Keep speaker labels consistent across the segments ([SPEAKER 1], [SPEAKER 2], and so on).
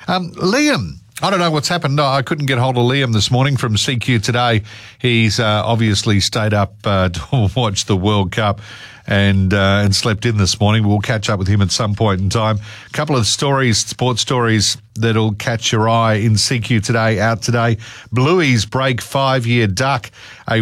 [SPEAKER 1] Liam, I don't know what's happened. No, I couldn't get hold of Liam this morning from CQ Today. He's obviously stayed up to watch the World Cup and slept in this morning. We'll catch up with him at some point in time. A couple of stories, sports stories that'll catch your eye in CQ Today out today. Blueies break 5-year duck, a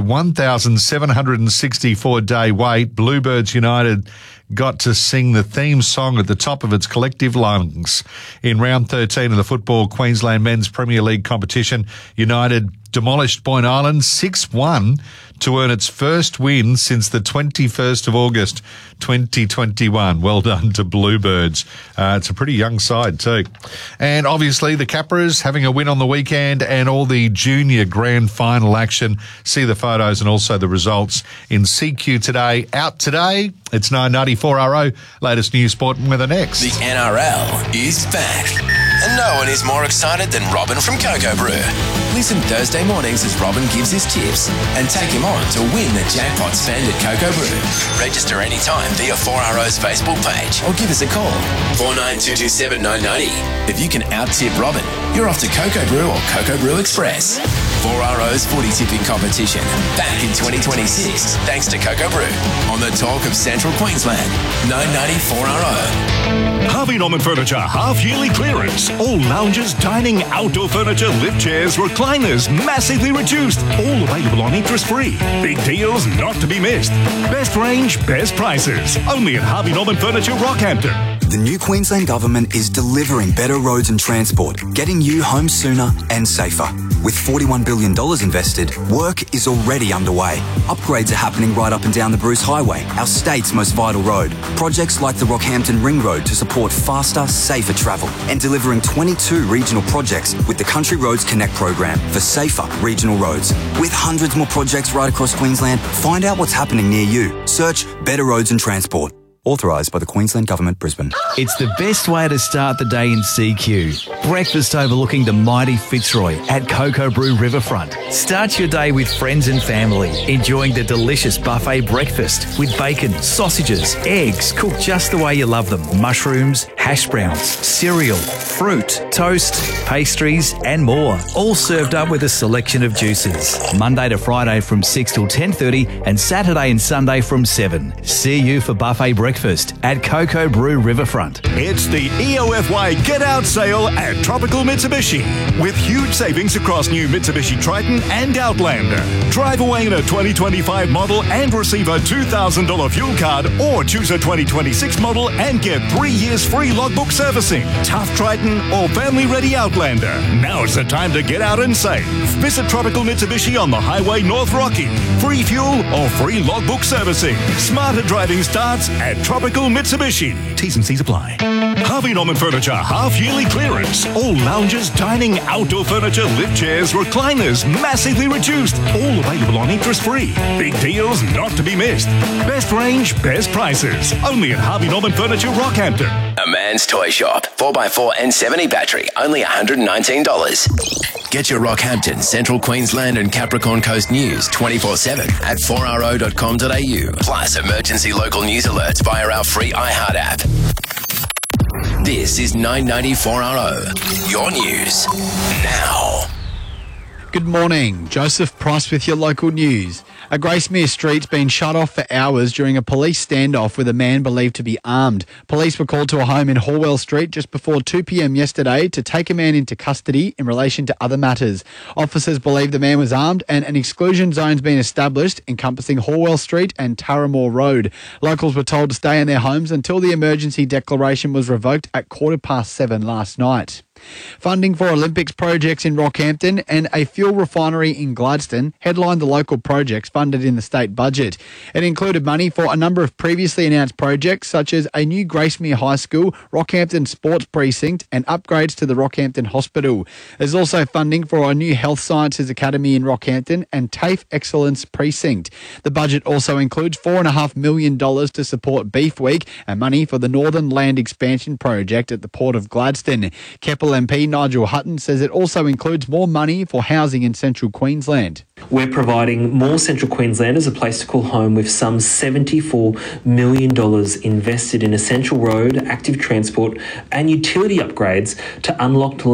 [SPEAKER 1] 1,764-day wait. Bluebirds United got to sing the theme song at the top of its collective lungs. In round 13 of the Football Queensland Men's Premier League competition, United demolished Point Island 6-1 to earn its first win since the 21st of August 2021. Well done to Bluebirds. It's a pretty young side too. And obviously the Capras having a win on the weekend and all the junior grand final action. See the photos and also the results in CQ Today. Out today, it's 9:94 RO. Latest news, sport and weather next.
[SPEAKER 2] The NRL is back. And no one is more excited than Robin from Cocoa Brew. Listen Thursday mornings as Robin gives his tips and take him on to win the jackpot spend at Cocoa Brew. Register anytime via 4RO's Facebook page or give us a call, 49227990. If you can out-tip Robin, you're off to Cocoa Brew or Cocoa Brew Express. 4RO's footy tipping competition back in 2026 thanks to Cocoa Brew on the talk of Central Queensland, 994 RO.
[SPEAKER 3] Harvey Norman Furniture half-yearly clearance. All lounges, dining, outdoor furniture, lift chairs, recliners, massively reduced. All available on interest-free. Big deals not to be missed. Best range, best prices. Only at Harvey Norman Furniture, Rockhampton.
[SPEAKER 4] The new Queensland Government is delivering better roads and transport, getting you home sooner and safer. With $41 billion invested, work is already underway. Upgrades are happening right up and down the Bruce Highway, our state's most vital road. Projects like the Rockhampton Ring Road to support faster, safer travel, and delivering 22 regional projects with the Country Roads Connect program for safer regional roads. With hundreds more projects right across Queensland, find out what's happening near you. Search Better Roads and Transport. Authorised by the Queensland Government, Brisbane.
[SPEAKER 5] It's the best way to start the day in CQ. Breakfast overlooking the mighty Fitzroy at Cocoa Brew Riverfront. Start your day with friends and family, enjoying the delicious buffet breakfast with bacon, sausages, eggs, cooked just the way you love them, mushrooms, hash browns, cereal, fruit, toast, pastries and more. All served up with a selection of juices. Monday to Friday from 6 till 10:30 and Saturday and Sunday from 7. See you for buffet breakfast at Cocoa Brew Riverfront.
[SPEAKER 3] It's the EOFY Get Out sale at Tropical Mitsubishi. With huge savings across new Mitsubishi Triton and Outlander. Drive away in a 2025 model and receive a $2,000 fuel card, or choose a 2026 model and get 3 years free logbook servicing. Tough Triton or family-ready Outlander. Now's the time to get out and save. Visit Tropical Mitsubishi on the Highway North Rocky. Free fuel or free logbook servicing. Smarter driving starts at Tropical Mitsubishi. T's and C's apply. Harvey Norman Furniture half-yearly clearance. All lounges, dining, outdoor furniture, lift chairs, recliners, massively reduced. All available on interest-free. Big deals not to be missed. Best range, best prices. Only at Harvey Norman Furniture, Rockhampton.
[SPEAKER 2] A Man's Toy Shop. 4x4 and 70 battery. Only $119. Get your Rockhampton, Central Queensland and Capricorn Coast news 24/7 at 4ro.com.au. Plus emergency local news alerts via our free iHeart app. This is 994 RO. Your news now.
[SPEAKER 6] Good morning. Joseph Price with your local news. A Gracemere street's been shut off for hours during a police standoff with a man believed to be armed. Police were called to a home in Horwell Street just before 2 p.m. yesterday to take a man into custody in relation to other matters. Officers believe the man was armed and an exclusion zone's been established encompassing Horwell Street and Taramore Road. Locals were told to stay in their homes until the emergency declaration was revoked at 7:15 last night. Funding for Olympics projects in Rockhampton and a fuel refinery in Gladstone headlined the local projects funded in the state budget. It included money for a number of previously announced projects such as a new Gracemere High School, Rockhampton Sports Precinct and upgrades to the Rockhampton Hospital. There's also funding for a new Health Sciences Academy in Rockhampton and TAFE Excellence Precinct. The budget also includes $4.5 million to support Beef Week and money for the Northern Land Expansion Project at the Port of Gladstone. Keppel MP Nigel Hutton says it also includes more money for housing in Central Queensland.
[SPEAKER 7] We're providing more Central Queenslanders a place to call home with some $74 million invested in essential road, active transport and utility upgrades to unlock